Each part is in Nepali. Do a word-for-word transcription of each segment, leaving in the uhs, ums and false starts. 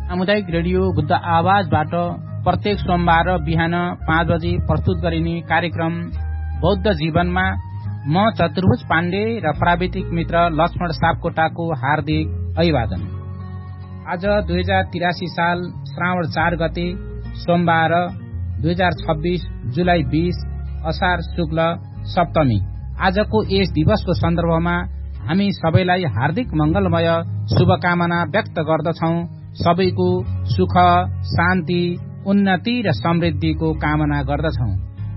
सामुदायिक रेडियो बुद्ध आवाजबाट प्रत्येक सोमबार बिहान पाँच बजे प्रस्तुत गरिने कार्यक्रम बौद्ध जीवनमा म चतुर्भुज पाण्डे र प्राविधिक मित्र लक्ष्मण सापकोटाको हार्दिक अभिवादन। आज दुई हजार तिरासी साल श्रावण चार गते सोमबार दुई हजार छब्बीस जुलाई बीस असार शुक्ल सप्तमी। आजको यस दिवसको सन्दर्भमा हामी सबैलाई हार्दिक मंगलमय शुभकामना व्यक्त गर्दछौं। सबैको सुख शान्ति उन्नति र समृद्धिको कामना गर्दछौं।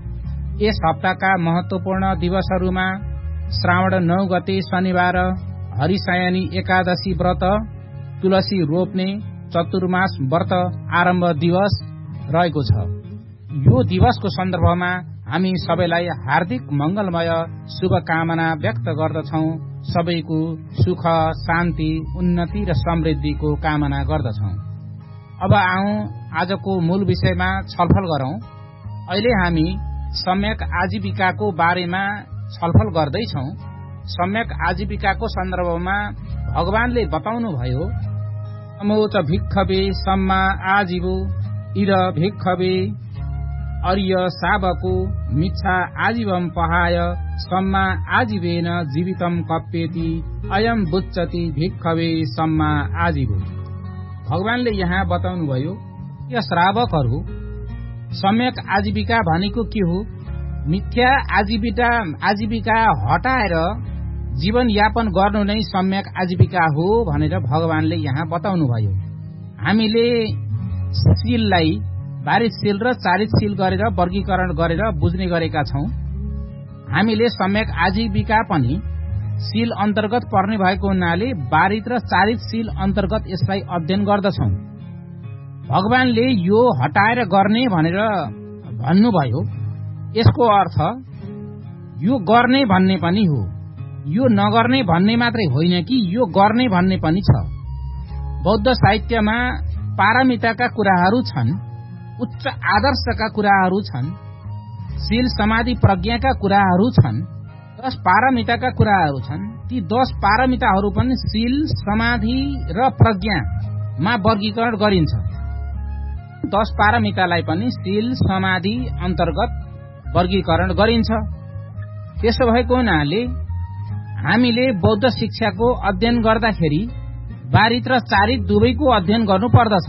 यस हप्ताका महत्वपूर्ण दिवसहरूमा श्रावण नौ गते शनिबार हरिशयनी एकादशी व्रत, तुलसी रोप्ने चतुर्मास व्रत आरम्भ दिवस रहेको छ। यो दिवसको सन्दर्भमा हामी सबैलाई हार्दिक मंगलमय शुभकामना व्यक्त गर्दछौं। सबैको सुख शान्ति उन्नति र समृद्धिको कामना गर्दछौं। अब आउँ आजको मूल विषयमा छलफल गरौं। अहिले हामी सम्यक आजीविकाको बारेमा छलफल गर्दैछौं। सम्यक आजीविकाको सन्दर्भमा भगवानले बताउनु भयो, अमोच भिक्षवे सम्मा आजीवो इर भिक्षवे अर्य साबको मिच्छा आजीवम पहाय सम्मा आजीवेन जीवितम कप्येति अयम बुच्चति भिक्षवे सम्मा आजीवो। भगवानले यहाँ बताउनु भयो, यो श्रावकहरू सम्यक आजीविका भनेको के हो? मिथ्या आजीविका आजीविका हटाएर जीवन यापन गर्नु नै सम्यक आजीविका हो भनेर भगवानले यहाँ बताउनु भयो। हामीले शीललाई बारिशशील र चारितशील गरेर वर्गीकरण गरेर बुझ्ने गरेका छौं। हामीले सम्यक आजीविका पनि शील अन्तर्गत पर्ने भएको हुनाले बारित र चारितशील अन्तर्गत यसलाई अध्ययन गर्दछौं। भगवानले यो हटाएर गर्ने भनेर भन्नुभयो। यसको अर्थ यो गर्ने भन्ने पनि हो, यो नगर्ने भन्ने मात्रै होइन कि यो गर्ने भन्ने पनि छ। बौद्ध साहित्यमा पारमिताका कुराहरू छन्, उच्च आदर्शका कुराहरू छन्, शील समाधि प्रज्ञाका कुराहरू छन्, दश पारमिताका कुराहरू छन्। ती दश पारमिताहरू पनि शील समाधि र प्रज्ञामा वर्गीकरण गरिन्छ। दश पारमितालाई पनि शील समाधि अन्तर्गत वर्गीकरण गरिन्छ। त्यसो भएको हुनाले हामीले बौद्ध शिक्षाको अध्ययन गर्दाखेरि बारित र चारित दुवैको अध्ययन गर्नु पर्दछ।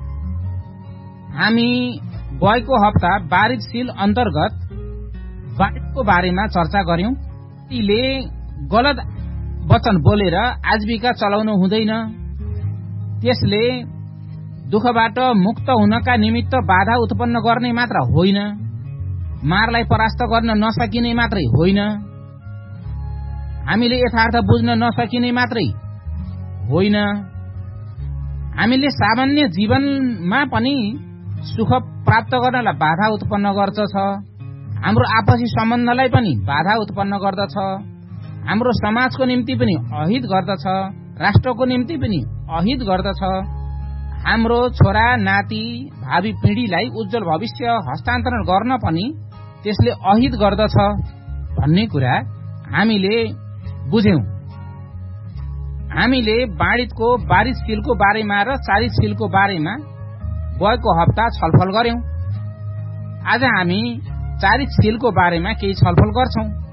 हामी गएको हप्ता बारितशील अन्तर्गत बारितको बारेमा चर्चा गर्यौं। तीले गलत वचन बोलेर आजीविका चलाउनु हुँदैन। त्यसले दुःखबाट मुक्त हुनका निमित्त बाधा उत्पन्न गर्ने मात्र होइन, मारलाई परास्त गर्न नसकिने मात्रै होइन, हामीले यथार्थ बुझ्न नसकिने मात्रै होइन, हामीले सामान्य जीवनमा पनि सुख प्राप्त गर्नलाई बाधा उत्पन्न गर्दछ। हाम्रो आपसी सम्बन्धलाई पनि बाधा उत्पन्न गर्दछ। हाम्रो समाजको निम्ति पनि अहित गर्दछ, राष्ट्रको निम्ति पनि अहित गर्दछ। हाम्रो छोरा नाति भावी पिँढीलाई उज्जवल भविष्य हस्तान्तरण गर्न पनि त्यसले अहित गर्दछ भन्ने कुरा हामीले बुझ्यौं। हामीले बारितको बारितशीलको बारेमा र चारितशीलको बारेमा गएको हप्ता छलफल गर्यौं। आज हामी चारितशीलको बारेमा केही छलफल गर्छौं।